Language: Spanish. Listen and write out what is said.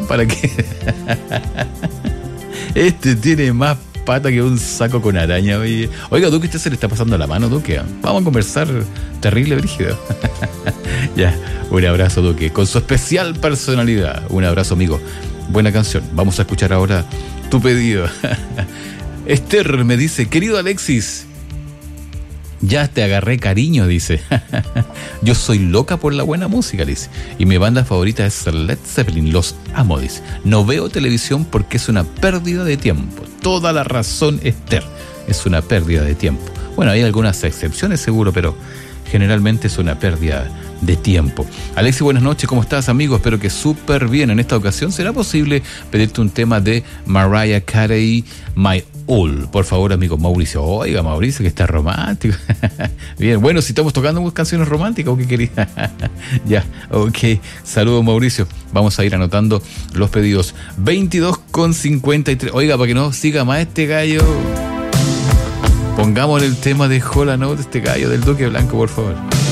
para que... Este tiene más pata que un saco con araña. Oiga, Duque, ¿usted se le está pasando la mano, Duque? Vamos a conversar terrible, brígido. Ya, un abrazo, Duque, con su especial personalidad. Un abrazo, amigo. Buena canción. Vamos a escuchar ahora tu pedido. Esther me dice, querido Alexis, ya te agarré cariño, dice. Yo soy loca por la buena música, dice. Y mi banda favorita es Led Zeppelin, los amo, dice. No veo televisión porque es una pérdida de tiempo. Toda la razón, Esther. Es una pérdida de tiempo. Bueno, hay algunas excepciones seguro, pero generalmente es una pérdida de tiempo. Alexis, buenas noches, ¿cómo estás, amigo? Espero que súper bien. En esta ocasión será posible pedirte un tema de Mariah Carey, My All. Por favor, amigo Mauricio. Oiga, Mauricio, que está romántico. Bien, bueno, si estamos tocando canciones románticas, ¿o qué quería? Ya, ok. Saludos, Mauricio. Vamos a ir anotando los pedidos. 22:53. Oiga, para que no siga más este gallo, pongamos el tema de Hola Note, este gallo del Duque Blanco, por favor.